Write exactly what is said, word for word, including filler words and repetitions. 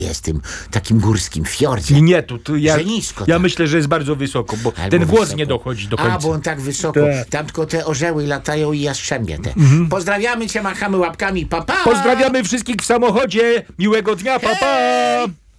jest tym takim górskim fiordzie. Nie, tu, tu ja, Że nisko ja tak. myślę, że jest bardzo wysoko, bo Albo ten głos wysoko. nie dochodzi do końca. A, bo on tak wysoko. Tak. Tam tylko te orzeły latają i jastrzębie te. Pozdrawiamy cię, machamy łapkami, pa, pa! Pozdrawiamy wszystkich w samochodzie. Miłego dnia, pa, pa!